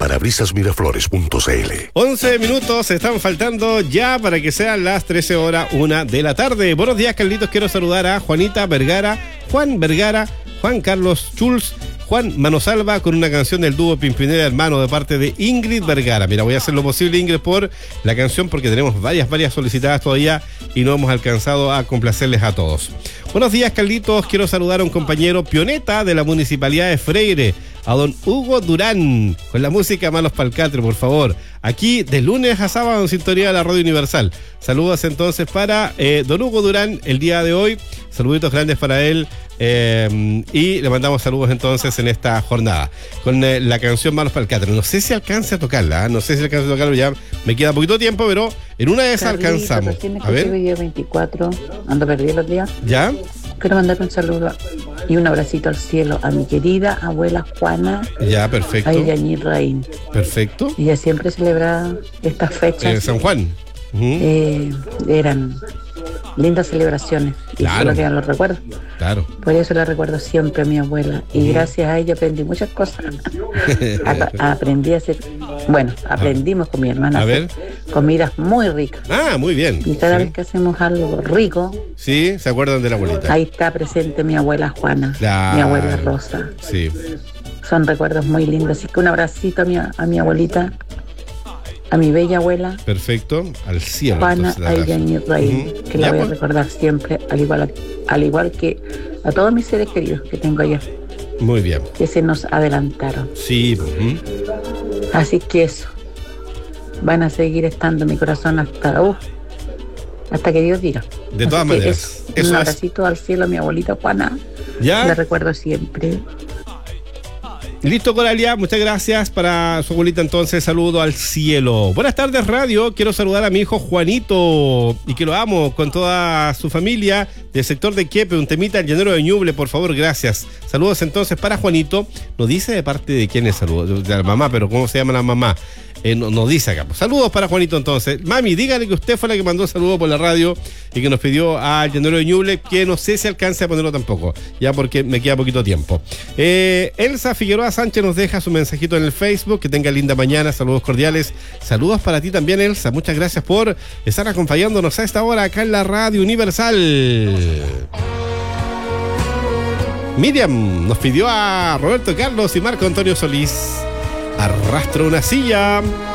parabrisasmiraflores.cl. 11 minutos están faltando ya para que sean las 13 horas 1 de la tarde. Buenos días, Carlitos. Quiero saludar a Juanita Vergara, Juan Vergara, Juan Carlos Schulz, Juan Manosalva, con una canción del dúo Pimpinela Hermano de parte de Ingrid Vergara. Mira, voy a hacer lo posible, Ingrid, por la canción porque tenemos varias solicitadas todavía y no hemos alcanzado a complacerles a todos. Buenos días, Carlitos. Quiero saludar a un compañero pioneta de la Municipalidad de Freire, a don Hugo Durán, con la música Malos Palcatre, por favor. Aquí de lunes a sábado en sintonía de la Radio Universal. Saludos entonces para don Hugo Durán el día de hoy. Saluditos grandes para él. Y le mandamos saludos entonces en esta jornada con la canción Malos Palcatre. No sé si alcance a tocarla, ya me queda poquito tiempo, pero en una de esas alcanzamos. A ver. Día 24, ando perdido los días. ¿Ya? Quiero mandar un saludo y un abracito al cielo a mi querida abuela Juana. Ya, perfecto. A Yañi Raín. Perfecto. Ella siempre celebra estas fechas. San Juan. Eran lindas celebraciones. Claro. Y solo quedan los recuerdos. Claro. Por eso la recuerdo siempre a mi abuela. Y gracias a ella aprendí muchas cosas. Aprendí a hacer... Bueno, aprendimos con mi hermana a hacer comidas muy ricas. Ah, muy bien. Y cada vez que hacemos algo rico... Sí, se acuerdan de la abuelita. Ahí está presente mi abuela Juana, mi abuela Rosa. Sí. Son recuerdos muy lindos. Así que un abracito a mi abuelita, a mi bella abuela. Perfecto, al cielo. Juana Ayani Rey, que la voy a recordar siempre, al igual que a todos mis seres queridos que tengo allá. Muy bien. Que se nos adelantaron. Sí. Así que eso. Van a seguir estando en mi corazón hasta que Dios diga. De todas maneras. Un abracito al cielo a mi abuelita Juana. ¿Ya? La recuerdo siempre. Listo, Coralia, muchas gracias para su abuelita entonces, saludo al cielo. Buenas tardes, radio, quiero saludar a mi hijo Juanito y que lo amo con toda su familia del sector de Quiepe, un temita al llanero de Ñuble, por favor, gracias. Saludos entonces para Juanito, no dice de parte de quién es saludo, de la mamá, pero ¿cómo se llama la mamá? No dice acá. Saludos para Juanito entonces. Mami, dígale que usted fue la que mandó saludos por la radio y que nos pidió al llanero de Ñuble, que no sé si alcance a ponerlo tampoco, ya porque me queda poquito tiempo. Elsa Figueroa Sánchez nos deja su mensajito en el Facebook. Que tenga linda mañana, saludos cordiales. Saludos para ti también, Elsa. Muchas gracias por estar acompañándonos a esta hora acá en la Radio Universal. Miriam nos pidió a Roberto Carlos y Marco Antonio Solís. Arrastro una silla.